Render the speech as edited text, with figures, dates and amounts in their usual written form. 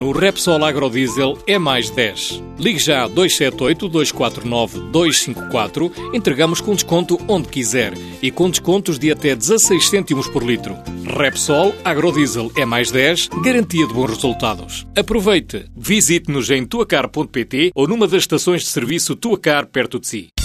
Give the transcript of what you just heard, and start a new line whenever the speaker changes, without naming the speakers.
O Repsol Agrodiesel é mais 10. Ligue já 278-249-254. Entregamos com desconto onde quiser e com descontos de até 16 cêntimos por litro. Repsol Agrodiesel é mais 10, garantia de bons resultados. Aproveite! Visite-nos em tuacar.pt ou numa das estações de serviço Tuacar perto de si.